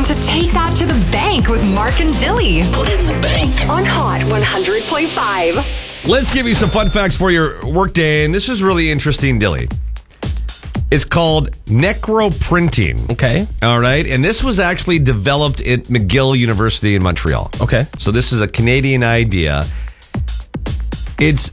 to Take That to the Bank with Mark and Dilly. Put it in the bank. On Hot 100.5. Let's give you some fun facts for your workday, and this is really interesting, Dilly. It's called necroprinting. Okay. All right, and this was actually developed at McGill University in Montreal. Okay. So this is a Canadian idea. It's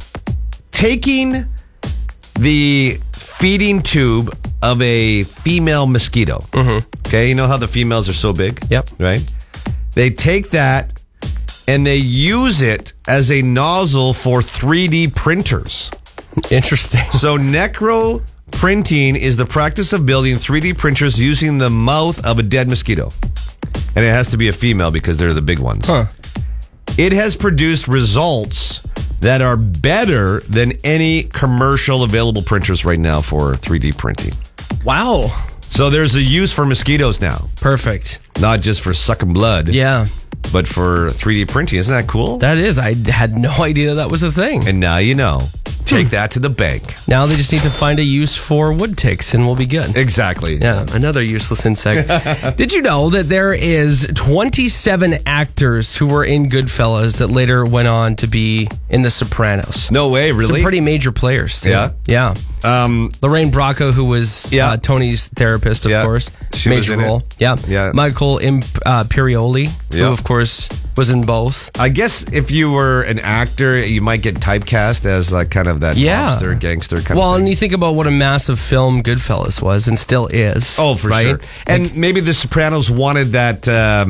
taking the feeding tube of a female mosquito. Mm-hmm. Okay, you know how the females are so big? Yep. Right? They take that and they use it as a nozzle for 3D printers. Interesting. So necroprinting is the practice of building 3D printers using the mouth of a dead mosquito. And it has to be a female because they're the big ones. Huh. It has produced results that are better than any commercial available printers right now for 3D printing. Wow. So there's a use for mosquitoes now, Perfect. not just for sucking blood, Yeah. but for 3D printing. Isn't that cool? That is. I had no idea that was a thing. And now you know. Take that to the bank. Now they just need to find a use for wood ticks and we'll be good. Exactly. Yeah, another useless insect. Did you know that there is 27 actors who were in Goodfellas that later went on to be in The Sopranos? No way, really? Some pretty major players, too. Yeah? Yeah. Lorraine Bracco, who was Tony's therapist, of course. She was major in role. it. Yeah. Yeah. Michael Imperioli, who, Yeah. of course, was in both. I guess if you were an actor, you might get typecast as like kind of that monster, gangster kind of Well, thing. and you think about what a massive film Goodfellas was and still is. Oh, for right? sure. And maybe The Sopranos wanted that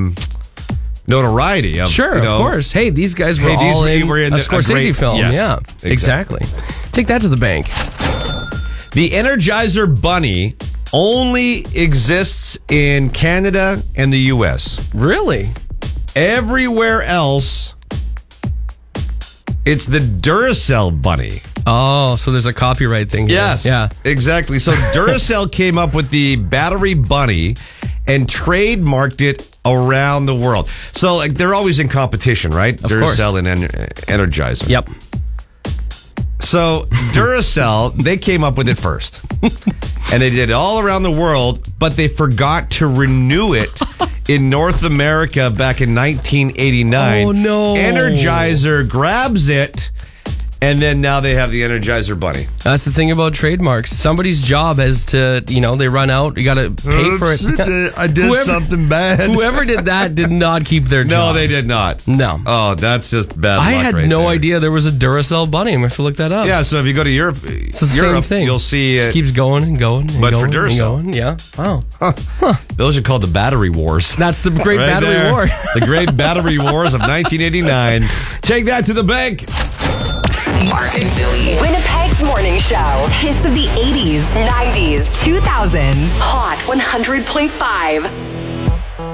notoriety. Of, Sure, you know, of course. Hey, these guys were all in were a Scorsese great film. Yes, Yeah, exactly. Take that to the bank. The Energizer Bunny only exists in Canada and the U.S. Really? Everywhere else, it's the Duracell Bunny. Oh, so there's a copyright thing here. Yes. Yeah. Exactly. So Duracell came up with the battery bunny and trademarked it around the world. So like they're always in competition, right? Of Duracell and Energizer. Yep. So Duracell, they came up with it first. And they did it all around the world, but they forgot to renew it in North America back in 1989. Oh, no. Energizer grabs it, and then now they have the Energizer Bunny. That's the thing about trademarks. Somebody's job is to, they run out. You got to pay for it. I did something bad. Whoever did that did not keep their job. No, they did not. No. Oh, that's just bad luck I had right no there. idea there was a Duracell bunny. I'm going to have to look that up. Yeah, so if you go to Europe, It's the same thing. you'll see Just it. keeps going and going and But for going and Duracell. going. Yeah. Wow. Those are called the Battery Wars. That's the great Right battery there. war. The great Battery Wars of 1989. Take that to the bank. Mark and Dilly. Winnipeg's morning show. Hits of the 80s, 90s, 2000s. Hot 100.5.